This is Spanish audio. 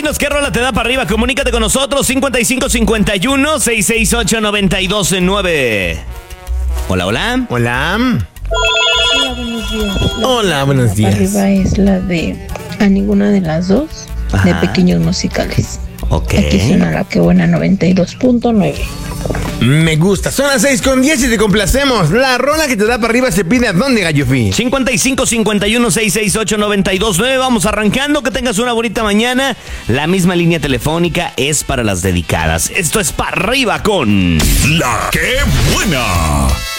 dinos qué rola te da para arriba. Comunícate con nosotros, 5551-668-929. Hola, hola. Hola. Hola, buenos días. Hola, buenos días. Arriba es la de A Ninguna de las Dos, de Ajá. Pequeños Musicales. Ok. Aquí suena la que buena 92.9. Me gusta. Son las 6:10 y te complacemos. La rola que te da para arriba se pide a dónde, Gallofi. 5551-668-929. Vamos arrancando. Que tengas una bonita mañana. La misma línea telefónica es para las dedicadas. Esto es para arriba con La que buena.